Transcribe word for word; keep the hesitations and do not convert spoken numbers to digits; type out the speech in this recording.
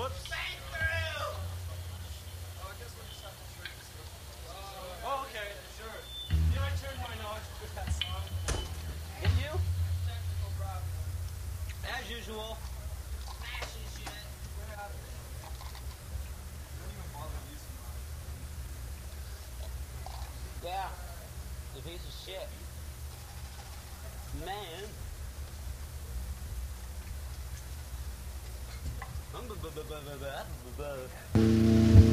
Whoops. Oh, okay, sure. You know, I turned my knowledge with that song. Did you? Technical problem. As usual. Smashing shit. We're out of it. Don't even bother using mine. Yeah. The piece of shit. Man. I'm